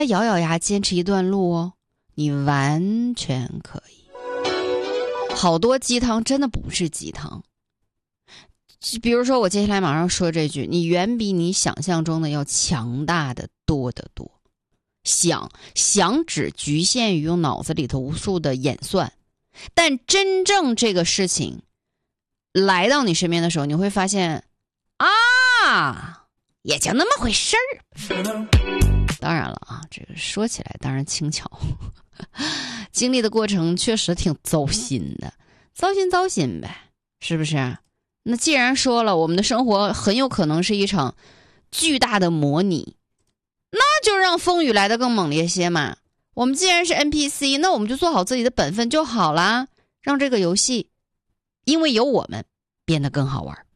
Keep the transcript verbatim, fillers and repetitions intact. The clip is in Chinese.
咬咬牙坚持一段路哦，你完全可以。好多鸡汤真的不是鸡汤，比如说我接下来马上说这句，你远比你想象中的要强大的多得多。想想只局限于用脑子里头无数的演算，但真正这个事情来到你身边的时候，你会发现啊，也就那么回事儿。当然了啊，这个说起来当然轻巧，经历的过程确实挺糟心的，糟心糟心呗，是不是？那既然说了，我们的生活很有可能是一场巨大的模拟，那就让风雨来得更猛烈些嘛。我们既然是 N P C， 那我们就做好自己的本分就好啦，让这个游戏因为有我们变得更好玩。